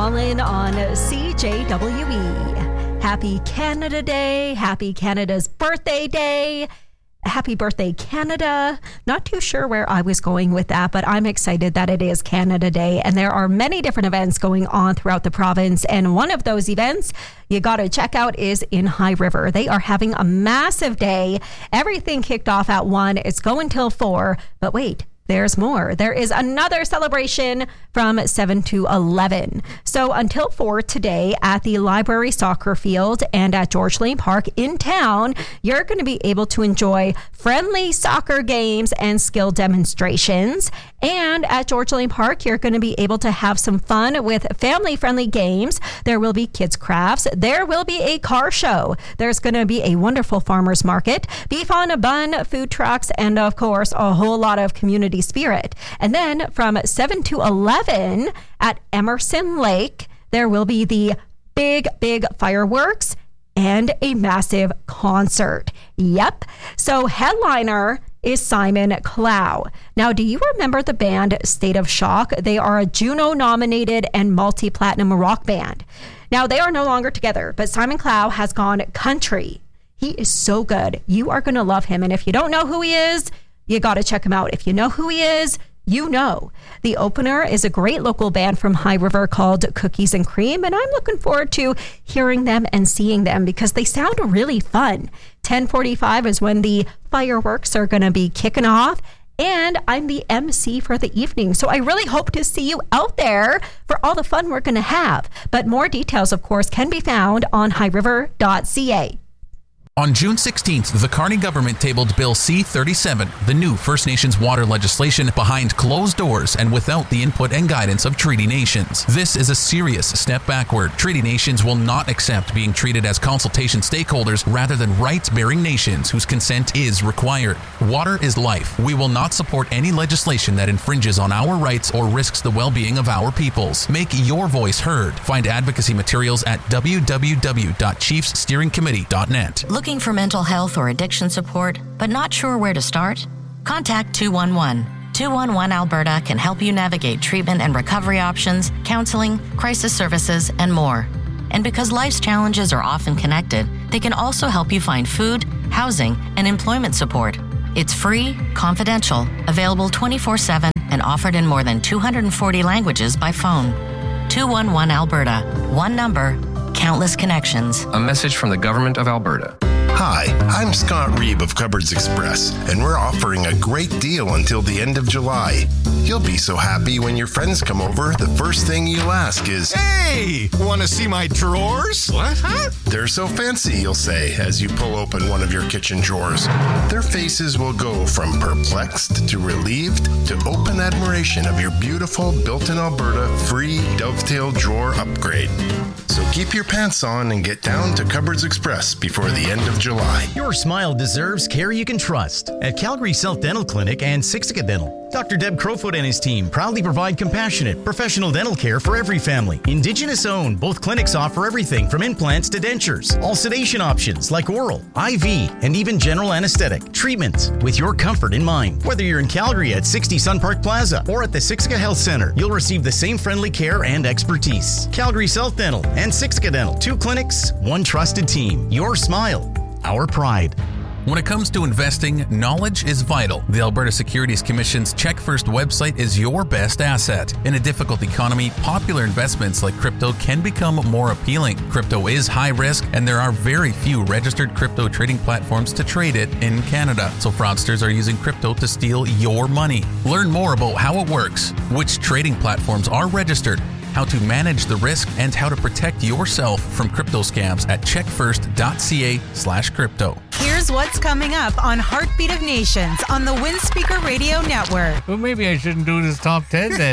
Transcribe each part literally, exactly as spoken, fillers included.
Colin on C J W E. Happy Canada Day. Happy Canada's birthday day. Happy birthday, Canada. Not too sure where I was going with that, but I'm excited that it is Canada Day. And there are many different events going on throughout the province. And one of those events you got to check out is in High River. They are having a massive day. Everything kicked off at one. It's going till four. But wait. There's more. There is another celebration from seven to eleven. So until four today at the Library Soccer Field and at George Lane Park in town, you're going to be able to enjoy friendly soccer games and skill demonstrations. And at George Lane Park, you're going to be able to have some fun with family-friendly games. There will be kids' crafts. There will be a car show. There's going to be a wonderful farmer's market, beef on a bun, food trucks, and of course, a whole lot of community spirit. And then from seven to eleven at Emerson Lake, there will be the big, big fireworks and a massive concert. Yep. So headliner is Simon Clow. Now, do you remember the band State of Shock? They are a Juno-nominated and multi-platinum rock band. Now, they are no longer together, but Simon Clow has gone country. He is so good. You are going to love him. And if you don't know who he is, you got to check him out. If you know who he is, you know. The opener is a great local band from High River called Cookies and Cream, and I'm looking forward to hearing them and seeing them because they sound really fun. ten forty-five is when the fireworks are going to be kicking off, and I'm the M C for the evening. So I really hope to see you out there for all the fun we're going to have. But more details, of course, can be found on high river dot c a. On June sixteenth, the Carney government tabled Bill C thirty-seven, the new First Nations water legislation behind closed doors and without the input and guidance of Treaty Nations. This is a serious step backward. Treaty Nations will not accept being treated as consultation stakeholders rather than rights-bearing nations whose consent is required. Water is life. We will not support any legislation that infringes on our rights or risks the well-being of our peoples. Make your voice heard. Find advocacy materials at w w w dot chiefs steering committee dot net. Looking for mental health or addiction support, but not sure where to start? Contact two one one. two one one Alberta can help you navigate treatment and recovery options, counseling, crisis services, and more. And because life's challenges are often connected, they can also help you find food, housing, and employment support. It's free, confidential, available twenty-four seven, and offered in more than two hundred forty languages by phone. two one one Alberta. One number, countless connections. A message from the Government of Alberta. Hi, I'm Scott Reeb of Cupboards Express, and we're offering a great deal until the end of July. You'll be so happy when your friends come over, the first thing you'll ask is, "Hey, want to see my drawers?" "What, huh?" "They're so fancy," you'll say as you pull open one of your kitchen drawers. Their faces will go from perplexed to relieved to open admiration of your beautiful built-in Alberta free dovetail drawer upgrade. So keep your pants on and get down to Cupboards Express before the end of July. Your smile deserves care you can trust at Calgary South Dental Clinic and Siksika Dental. Doctor Deb Crowfoot and his team proudly provide compassionate, professional dental care for every family. Indigenous owned, both clinics offer everything from implants to dentures. All sedation options like oral, I V, and even general anesthetic treatments with your comfort in mind. Whether you're in Calgary at sixty Sun Park Plaza or at the Siksika Health Center, you'll receive the same friendly care and expertise. Calgary South Dental and Siksika Dental, two clinics, one trusted team. Your smile, our pride. When it comes to investing, knowledge is vital. The Alberta Securities Commission's Check First website is your best asset. In a difficult economy, popular investments like crypto can become more appealing. Crypto is high risk, and there are very few registered crypto trading platforms to trade it in Canada. So fraudsters are using crypto to steal your money. Learn more about how it works, which trading platforms are registered, how to manage the risk, and how to protect yourself from crypto scams at check first dot c a slash crypto. Here's what's coming up on Heartbeat of Nations on the Windspeaker Radio Network. Well, maybe I shouldn't do this top ten then.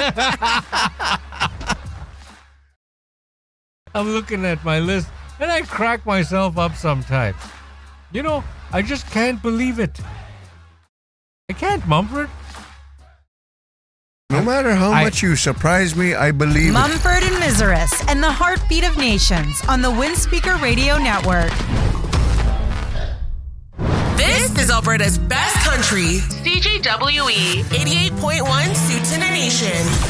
I'm looking at my list and I crack myself up sometimes. You know, I just can't believe it. I can't, Mumford. No matter how I, much you surprise me, I believe Mumford it. and Miseris and the Heartbeat of Nations on the Windspeaker Radio Network. This is Alberta's best country. C J W E eighty-eight point one Suits in a Nation.